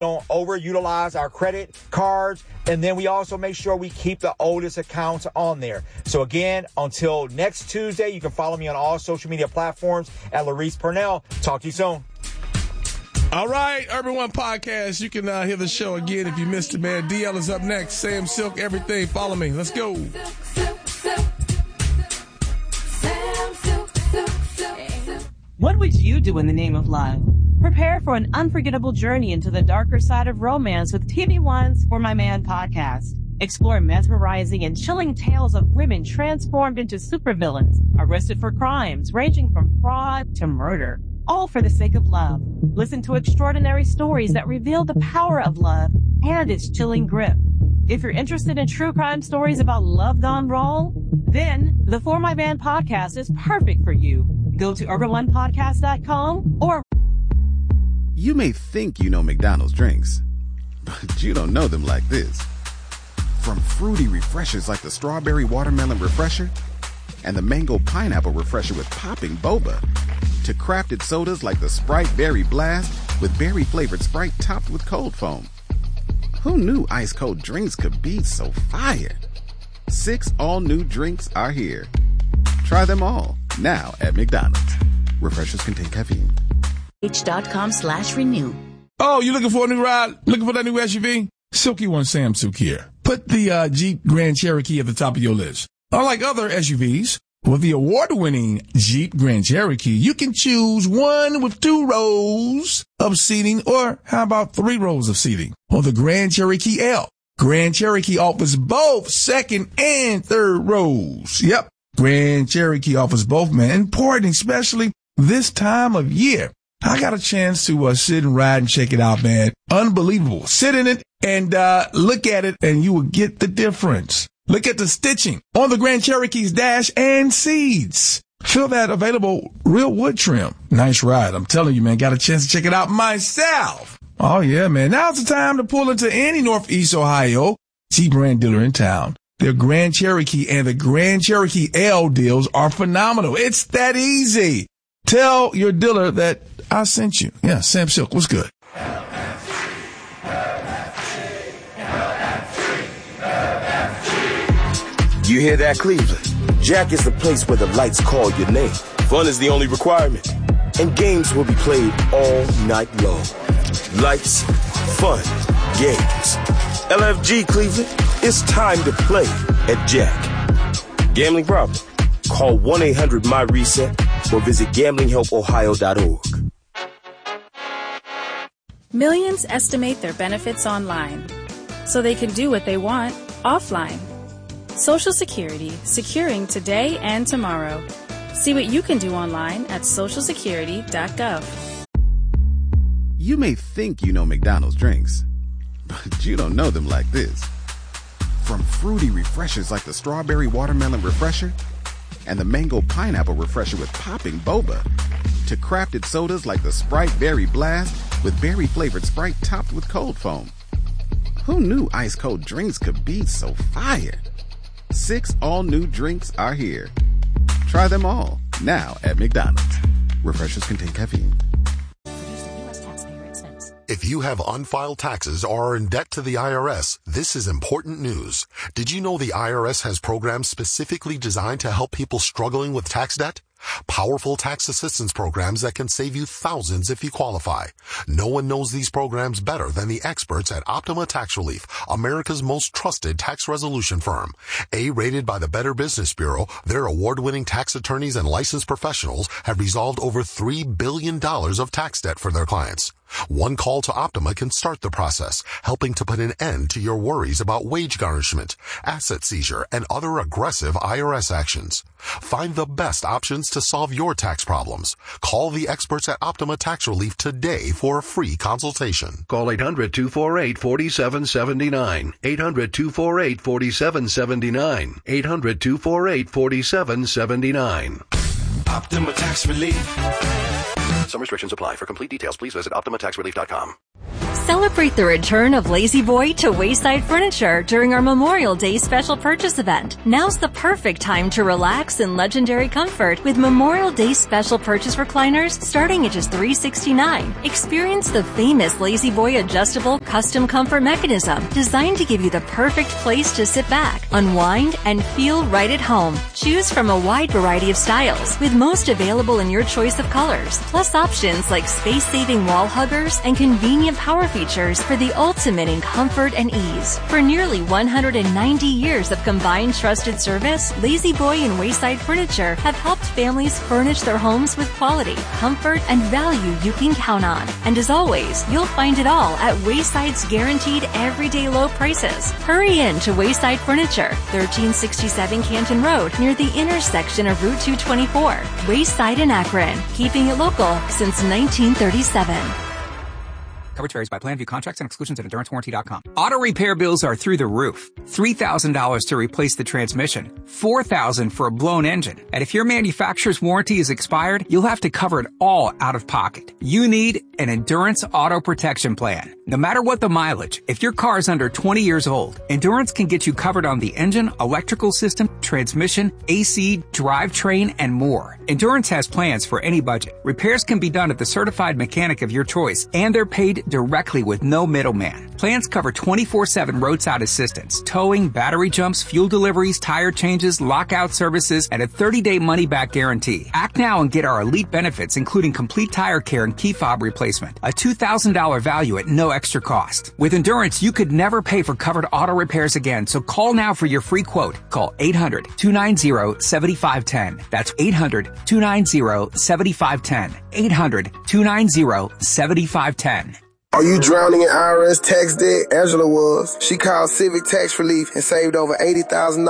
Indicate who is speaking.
Speaker 1: don't overutilize our credit cards, and then we also make sure we keep the oldest accounts on there. So again, until next Tuesday, you can follow me on all social media platforms at Laurice Purnell. Talk to you soon.
Speaker 2: All right, Urban One Podcast. You can hear the show again if you missed it, man. DL is up next. Sam Silk, everything. Follow me. Let's go.
Speaker 3: What would you do in the name of love? Prepare for an unforgettable journey into the darker side of romance with TV One's For My Man podcast. Explore mesmerizing and chilling tales of women transformed into supervillains, arrested for crimes ranging from fraud to murder, all for the sake of love. Listen to extraordinary stories that reveal the power of love and its chilling grip. If you're interested in true crime stories about love gone wrong, then the For My Man podcast is perfect for you. Go to urbanonepodcast.com or...
Speaker 4: You may think you know McDonald's drinks, but you don't know them like this. From fruity refreshers like the Strawberry Watermelon Refresher and the Mango Pineapple Refresher with popping boba, to crafted sodas like the Sprite Berry Blast with berry-flavored Sprite topped with cold foam. Who knew ice-cold drinks could be so fire? 6 all-new drinks are here. Try them all, now at McDonald's. Refreshers contain caffeine.
Speaker 5: H.com/renew.
Speaker 2: Oh, you looking for a new ride? Looking for that new SUV? Silky One Sam Silk here. Put the Jeep Grand Cherokee at the top of your list. Unlike other SUVs, with the award-winning Jeep Grand Cherokee, you can choose one with 2 rows of seating, or how about 3 rows of seating? Or the Grand Cherokee L. Grand Cherokee offers both second and third rows. Yep, Grand Cherokee offers both, man. Important, especially this time of year. I got a chance to sit and ride and check it out, man. Unbelievable. Sit in it and look at it, and you will get the difference. Look at the stitching on the Grand Cherokee's dash and seats. Feel that available real wood trim. Nice ride. I'm telling you, man, got a chance to check it out myself. Oh, yeah, man. Now's the time to pull into any Northeast Ohio Jeep brand dealer in town. Their Grand Cherokee and the Grand Cherokee L deals are phenomenal. It's that easy. Tell your dealer that I sent you. Yeah, Sam Silk, what's good?
Speaker 6: You hear that, Cleveland? Jack is the place where the lights call your name. Fun is the only requirement. And games will be played all night long. Lights, fun, games. LFG Cleveland, it's time to play at Jack. Gambling problem? Call 1-800-MY-RESET or visit gamblinghelpohio.org.
Speaker 7: Millions estimate their benefits online, so they can do what they want offline. Social Security, securing today and tomorrow. See what you can do online at socialsecurity.gov.
Speaker 4: You may think you know McDonald's drinks, but you don't know them like this. From fruity refreshers like the Strawberry Watermelon Refresher and the Mango Pineapple Refresher with popping boba, to crafted sodas like the Sprite Berry Blast with berry-flavored Sprite topped with cold foam. Who knew ice-cold drinks could be so fire? 6 all-new drinks are here. Try them all, now at McDonald's. Refreshers contain caffeine.
Speaker 8: If you have unfiled taxes or are in debt to the IRS, this is important news. Did you know the IRS has programs specifically designed to help people struggling with tax debt? Powerful tax assistance programs that can save you thousands if you qualify. No one knows these programs better than the experts at Optima Tax Relief, America's most trusted tax resolution firm. A-rated by the Better Business Bureau, their award-winning tax attorneys and licensed professionals have resolved over $3 billion of tax debt for their clients. One call to Optima can start the process, helping to put an end to your worries about wage garnishment, asset seizure, and other aggressive IRS actions. Find the best options to solve your tax problems. Call the experts at Optima Tax Relief today for a free consultation.
Speaker 9: Call 800-248-4779. 800-248-4779. 800-248-4779.
Speaker 6: Optima Tax Relief.
Speaker 9: Some restrictions apply. For complete details, please visit OptimaTaxRelief.com.
Speaker 5: Celebrate the return of Lazy Boy to Wayside Furniture during our Memorial Day special purchase event. Now's the perfect time to relax in legendary comfort with Memorial Day special purchase recliners starting at just $369. Experience the famous Lazy Boy adjustable custom comfort mechanism designed to give you the perfect place to sit back, unwind, and feel right at home. Choose from a wide variety of styles with most available in your choice of colors, plus options like space-saving wall huggers and convenient power features for the ultimate in comfort and ease. For nearly 190 years of combined trusted service, Lazy Boy and Wayside Furniture have helped families furnish their homes with quality, comfort, and value you can count on. And as always, you'll find it all at Wayside's guaranteed everyday low prices. Hurry in to Wayside Furniture, 1367 Canton Road, near the intersection of Route 224. Wayside in Akron, keeping it local since 1937.
Speaker 9: Coverage varies by plan. View contracts and exclusions at EnduranceWarranty.com. Auto repair bills are through the roof. $3,000 to replace the transmission. $4,000 for a blown engine. And if your manufacturer's warranty is expired, you'll have to cover it all out of pocket. You need an Endurance Auto Protection Plan. No matter what the mileage, if your car is under 20 years old, Endurance can get you covered on the engine, electrical system, transmission, AC, drivetrain, and more. Endurance has plans for any budget. Repairs can be done at the certified mechanic of your choice, and they're paid directly with no middleman. Plans cover 24/7 roadside assistance, towing, battery jumps, fuel deliveries, tire changes, lockout services, and a 30-day money-back guarantee. Act now and get our elite benefits, including complete tire care and key fob replacement. A $2,000 value at no extra cost. With Endurance, you could never pay for covered auto repairs again, so call now for your free quote. Call 800-290-7510. That's 800-290-7510. 800-290-7510.
Speaker 10: Are you drowning in IRS tax debt? Angela was. She called Civic Tax Relief and saved over $80,000